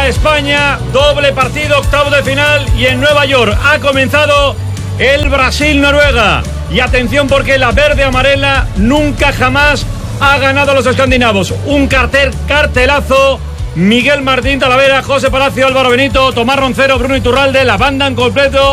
Copa España, doble partido, octavos de final, y en Nueva York ha comenzado el Brasil-Noruega. Y atención, porque la verde-amarela nunca jamás ha ganado a los escandinavos. Un cartelazo. Miguel Martín Talavera, José Palacio, Álvaro Benito, Tomás Roncero, Bruno Iturralde, la banda en completo.